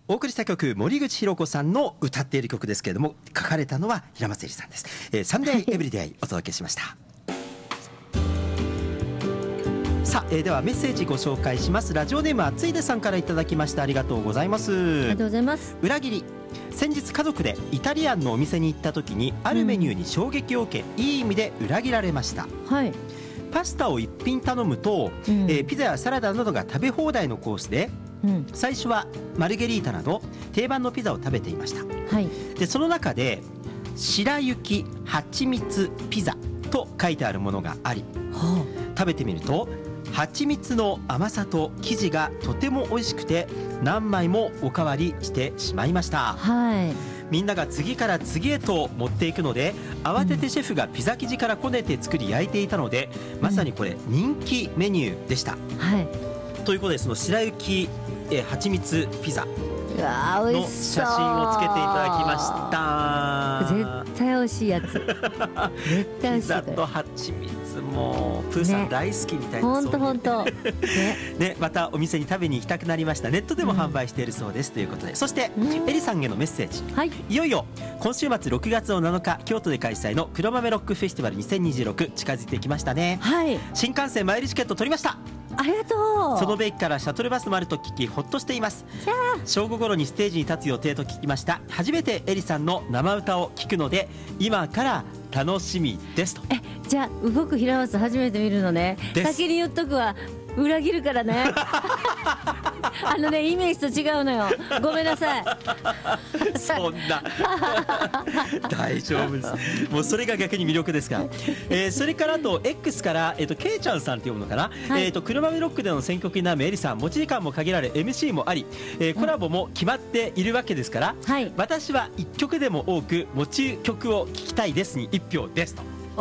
お送りした曲、森口博子さんの歌っている曲ですけれども、書かれたのは平松絵里さんです。サンデーエブリデイお届けしました。さあ、ではメッセージご紹介します。ラジオネームあついでさんからいただきました。ありがとうございます。 ありがとうございます。 裏切り、先日家族でイタリアンのお店に行った時にあるメニューに衝撃を受け、いい意味で裏切られました。 はい。 パスタを1品頼むと、ピザやサラダなどが食べ放題のコースで、最初はマルゲリータなど定番のピザを食べていました。 はい。 でその中で白雪蜂蜜ピザと書いてあるものがあり、食べてみると蜂蜜の甘さと生地がとても美味しくて何枚もおかわりしてしまいました。 はい。 みんなが次から次へと持っていくので、慌ててシェフがピザ生地からこねて作り焼いていたので、まさにこれ人気メニューでした。 はい。 ということで、その白雪蜂蜜ピザのうわー美味しそう。 写真をつけていただきました。 絶対美味しいやつ。絶対美味しい。 ピザと蜂蜜もプーさん大好きみたいな。 本当本当。 ね、またお店に食べに行きたくなりました。ネットでも販売しているそうですということで、そしてエリさんへのメッセージ、いよいよ今週末6月の7日京都で開催の黒豆ロックフェスティバル2026近づいてきましたね。はい。新幹線前売りチケット取りました。 ありがとう。 そのべ駅からシャトルバスもあると聞きほっとしています。正午頃にステージに立つ予定と聞きました。初めてエリさんの生歌を聞くので今から楽しみですと。 じゃあ動く平松初めて見るのね。先に言っとくわ、裏切るからね。イメージと違うのよ。ごめんなさい。 そんな大丈夫です。もうそれが逆に魅力ですから。それからあと X から、ケイちゃんさんって読むのかな、黒豆ロックでの選曲になるエリさん、持ち時間も限られ MC もあり、コラボも決まっているわけですから、私は1曲でも多く持ち曲を聴きたいですに1票ですと。さ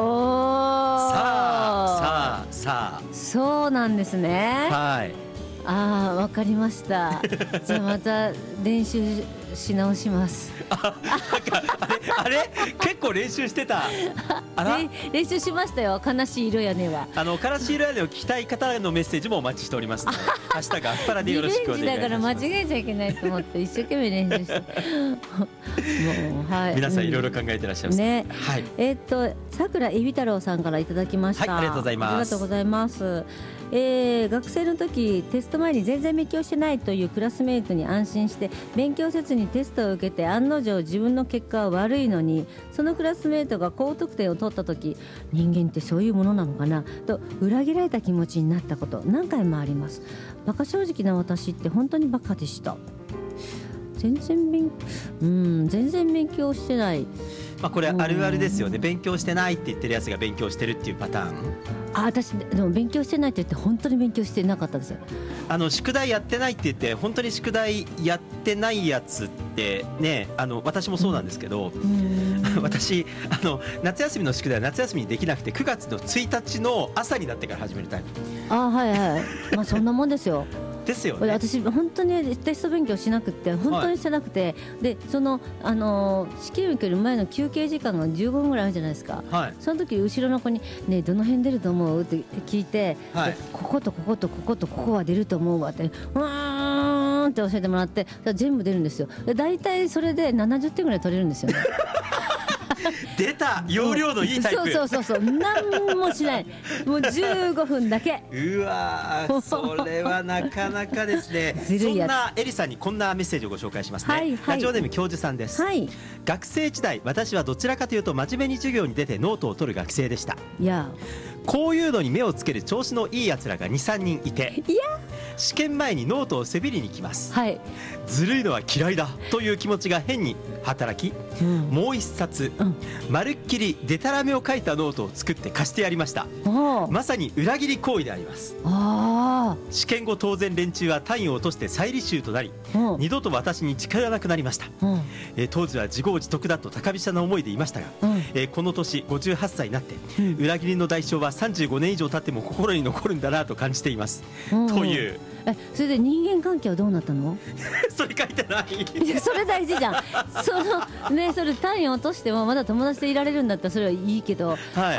あそうなんですね。 はい。 わかりました。じゃあまた練習し直します。 あれ結構練習してた。 練習しましたよ。悲しい色やねは。 悲しい色やねを聞きたい方のメッセージもお待ちしておりますので、明日がアッパラでよろしくお願いします。 だから間違えちゃいけないと思って一生懸命練習して。もうはい。 皆さんいろいろ考えてらっしゃいますね。 はい。 桜えび太郎さんからいただきました。 はい、ありがとうございます。 ありがとうございます。学生の時テスト前に全然勉強してないというクラスメイトに安心して勉強せずにテストを受けて案の定自分の結果は悪いのに、そのクラスメイトが高得点を取った時、人間ってそういうものなのかなと裏切られた気持ちになったこと何回もあります。バカ正直な私って本当にバカでした。全然勉強してない。 これあるあるですよね。勉強してないって言ってるやつが勉強してるっていうパターン。 私でも勉強してないって言って本当に勉強してなかったですよ。 宿題やってないって言って本当に宿題やってないやつってね、私もそうなんですけど、私夏休みの宿題は夏休みにできなくて9月の1日の朝になってから始めるタイプ。 はいはい。そんなもんですよ。 ですよね。 私本当にテスト勉強しなくて本当にしてなくて、でその試験受ける前の休憩時間が15分ぐらいあるじゃないですか。その時後ろの子にね、どの辺出ると思うって聞いて、こことこことこことここは出ると思うわってって教えてもらって、全部出るんですよ。だいたいそれで70点ぐらい取れるんですよね。 出た、容量のいいタイプ。 そう何もしない。もう15分だけ。 うわー、それはなかなかですね。そんなエリさんにこんなメッセージをご紹介しますね。ラジオネーム教授さんです。学生時代、私はどちらかというと真面目に授業に出てノートを取る学生でした。こういうのに目をつける調子のいいやつらが 2,3 人いて、試験前にノートをせびりに来ます。ずるいのは嫌いだという気持ちが変に働き、もう一冊、まるっきりデタラメを書いたノートを作って貸してやりました。まさに裏切り行為であります。試験後当然連中は単位を落として再履修となり、二度と私に近寄らなくなりました。当時は自業自得だと高飛車な思いでいましたが、この年58歳になって、裏切りの代償は35年以上経っても心に残るんだなと感じています、という。 それで人間関係はどうなったの？ それ書いてない。 いや、それ大事じゃん。それ単位を落としてもまだ友達でいられるんだったらそれはいいけど、